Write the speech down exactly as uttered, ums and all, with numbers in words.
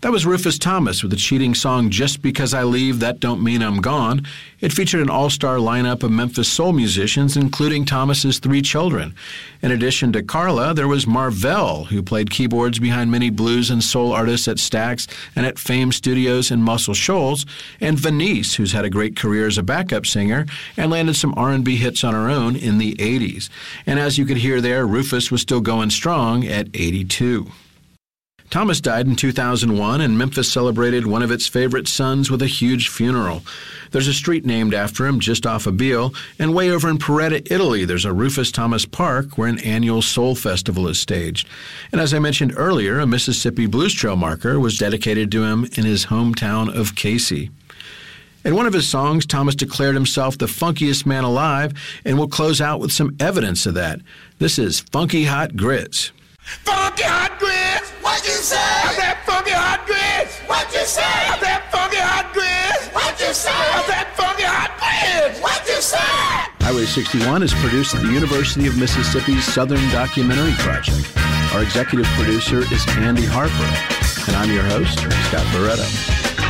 That was Rufus Thomas with the cheating song Just Because I Leave, That Don't Mean I'm Gone. It featured an all-star lineup of Memphis soul musicians, including Thomas's three children. In addition to Carla, there was Marvell, who played keyboards behind many blues and soul artists at Stax and at Fame Studios in Muscle Shoals, and Venice, who's had a great career as a backup singer and landed some R and B hits on her own in the eighties. And as you could hear there, Rufus was still going strong at eighty-two. Thomas died in two thousand one, and Memphis celebrated one of its favorite sons with a huge funeral. There's a street named after him just off of Beale, and way over in Paretta, Italy, there's a Rufus Thomas Park where an annual soul festival is staged. And as I mentioned earlier, a Mississippi Blues Trail marker was dedicated to him in his hometown of Casey. In one of his songs, Thomas declared himself the funkiest man alive, and we'll close out with some evidence of that. This is Funky Hot Grits. Funky hot grits, what you say? I said funky hot grits, what you say? I said funky hot grits, what you say? I said funky hot grits, what you say? Highway sixty-one is produced at the University of Mississippi's Southern Documentary Project. Our executive producer is Andy Harper, and I'm your host, Scott Barretto.